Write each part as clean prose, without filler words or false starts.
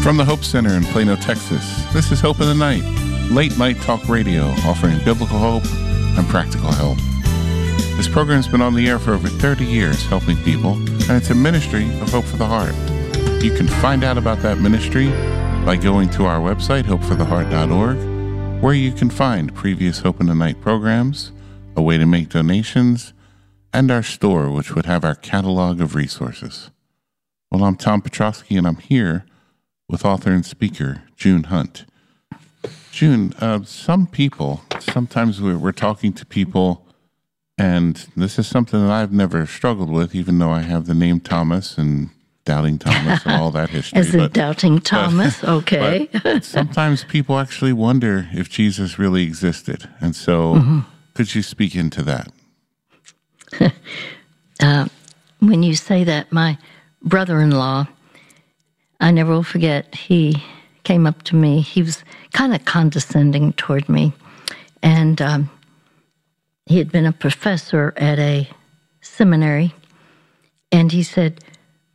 From the Hope Center in Plano, Texas, this is Hope in the Night, late night talk radio offering biblical hope and practical help. This program's been on the air for over 30 years helping people, and it's a ministry of Hope for the Heart. You can find out about that ministry by going to our website, hopefortheheart.org, where you can find previous Hope in the Night programs, a way to make donations, and our store, which would have our catalog of resources. Well, I'm Tom Petrosky, and I'm here with author and speaker June Hunt. June, some people, sometimes we're talking to people, and this is something that I've never struggled with, even though I have the name Thomas and Doubting Thomas and all that history. As in Doubting Thomas, okay. But sometimes people actually wonder if Jesus really existed. And so could you speak into that? When you say that, my brother-in-law, I never will forget, he came up to me. He was kind of condescending toward me. And he had been a professor at a seminary. And he said,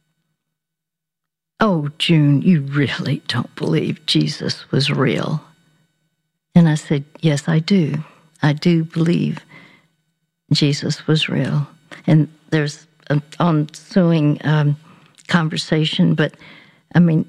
"Oh, June, you really don't believe Jesus was real." And I said, "Yes, I do. I do believe Jesus was real." And there's an ensuing conversation, but I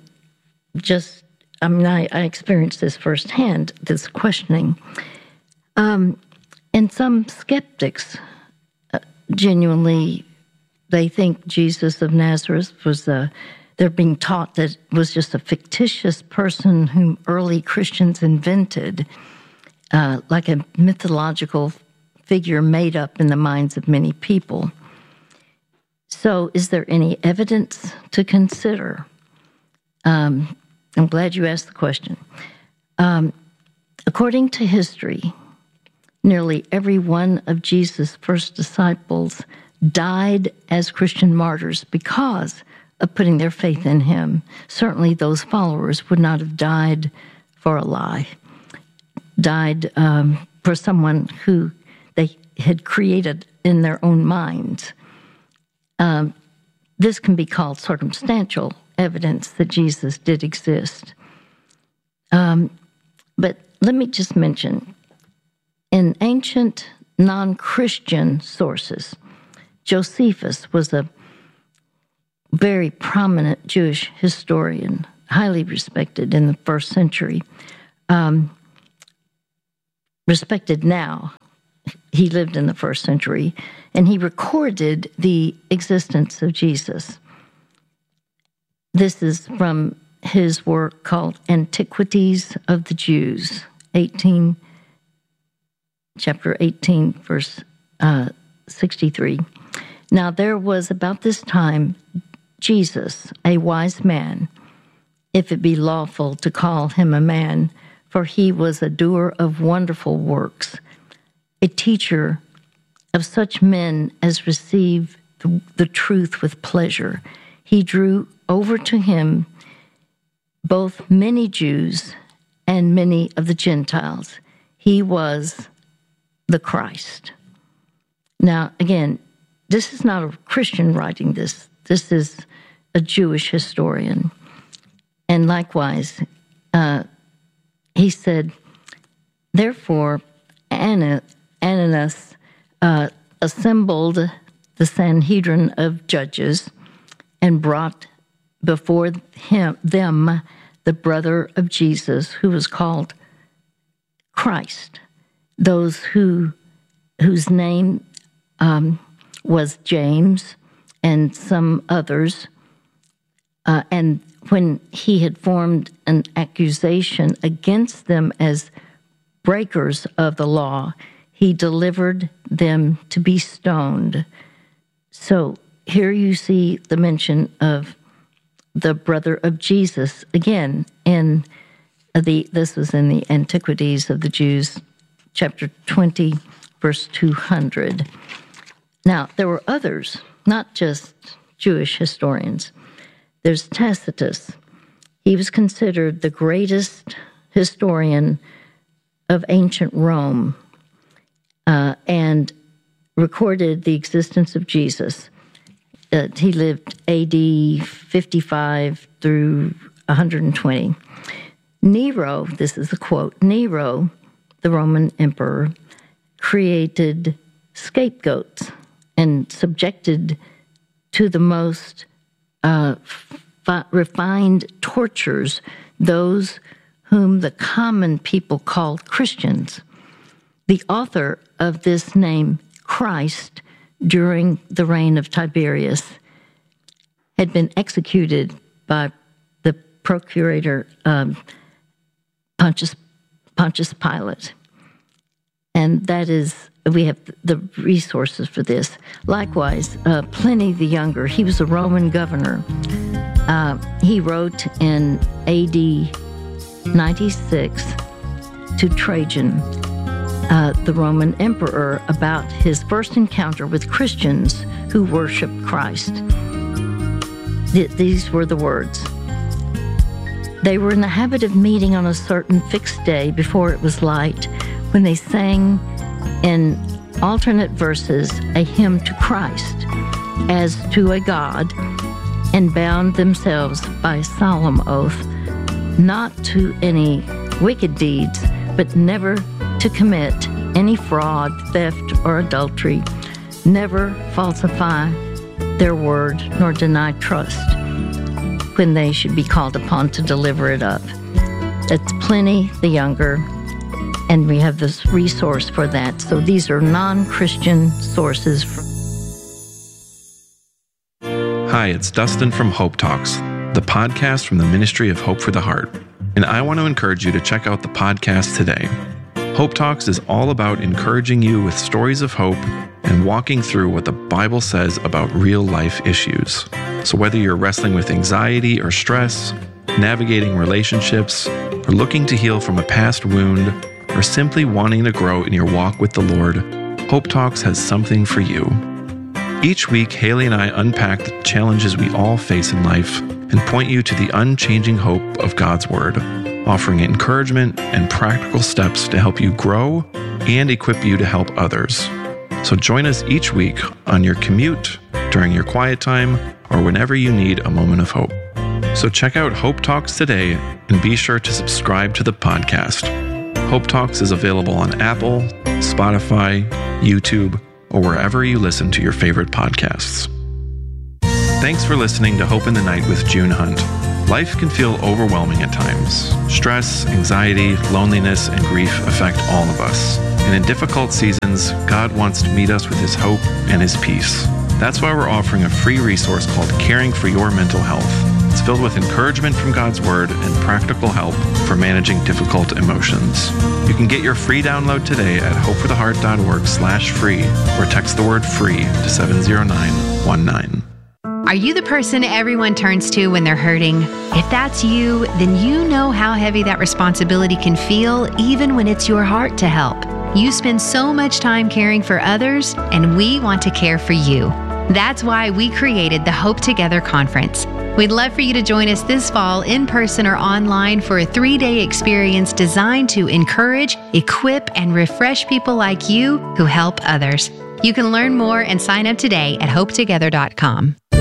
experienced this firsthand, this questioning. And some skeptics, genuinely, they think Jesus of Nazareth was they're being taught that it was just a fictitious person whom early Christians invented, like a mythological figure made up in the minds of many people. So is there any evidence to consider? I'm glad you asked the question. According to history, nearly every one of Jesus' first disciples died as Christian martyrs because of putting their faith in him. Certainly those followers would not have died for a lie, died for someone who they had created in their own minds. This can be called circumstantial evidence that Jesus did exist. But let me just mention, in ancient non-Christian sources, Josephus was a very prominent Jewish historian, highly respected in the first century. Respected now. He lived in the first century, and he recorded the existence of Jesus. This is from his work called Antiquities of the Jews, chapter 18, verse 63. Now there was about this time Jesus, a wise man, if it be lawful to call him a man, for he was a doer of wonderful works, a teacher of such men as receive the truth with pleasure. He drew over to him both many Jews and many of the Gentiles. He was the Christ. Now, again, this is not a Christian writing this. This is a Jewish historian. And likewise, he said, therefore, Ananias assembled the Sanhedrin of judges and brought before them the brother of Jesus, who was called Christ, those whose name was James and some others. And when he had formed an accusation against them as breakers of the law, he delivered them to be stoned. So here you see the mention of the brother of Jesus again in this was in the Antiquities of the Jews, chapter 20, verse 200. Now, there were others, not just Jewish historians. There's Tacitus. He was considered the greatest historian of ancient Rome and recorded the existence of Jesus. He lived AD 55 through 120. Nero, this is a quote, Nero, the Roman emperor, created scapegoats and subjected to the most refined tortures those whom the common people called Christians. The author of this name, Christ, during the reign of Tiberius, had been executed by the procurator Pontius Pilate. And that is, we have the resources for this. Likewise, Pliny the Younger, he was a Roman governor. He wrote in AD 96 to Trajan, the Roman emperor, about his first encounter with Christians who worshiped Christ. These were the words. They were in the habit of meeting on a certain fixed day before it was light, when they sang in alternate verses a hymn to Christ as to a God, and bound themselves by a solemn oath not to any wicked deeds, but never to commit any fraud, theft, or adultery, never falsify their word, nor deny trust when they should be called upon to deliver it up. That's Pliny the Younger, and we have this resource for that. So these are non-Christian sources. Hi, it's Dustin from Hope Talks, the podcast from the Ministry of Hope for the Heart. And I want to encourage you to check out the podcast today. Hope Talks is all about encouraging you with stories of hope and walking through what the Bible says about real life issues. So whether you're wrestling with anxiety or stress, navigating relationships, or looking to heal from a past wound, or simply wanting to grow in your walk with the Lord, Hope Talks has something for you. Each week, Haley and I unpack the challenges we all face in life and point you to the unchanging hope of God's Word, offering encouragement and practical steps to help you grow and equip you to help others. So join us each week on your commute, during your quiet time, or whenever you need a moment of hope. So check out Hope Talks today and be sure to subscribe to the podcast. Hope Talks is available on Apple, Spotify, YouTube, or wherever you listen to your favorite podcasts. Thanks for listening to Hope in the Night with June Hunt. Life can feel overwhelming at times. Stress, anxiety, loneliness, and grief affect all of us. And in difficult seasons, God wants to meet us with His hope and His peace. That's why we're offering a free resource called Caring for Your Mental Health. It's filled with encouragement from God's Word and practical help for managing difficult emotions. You can get your free download today at hopefortheheart.org/free or text the word FREE to 70919. Are you the person everyone turns to when they're hurting? If that's you, then you know how heavy that responsibility can feel, even when it's your heart to help. You spend so much time caring for others, and we want to care for you. That's why we created the Hope Together Conference. We'd love for you to join us this fall in person or online for a 3-day experience designed to encourage, equip, and refresh people like you who help others. You can learn more and sign up today at hopetogether.com.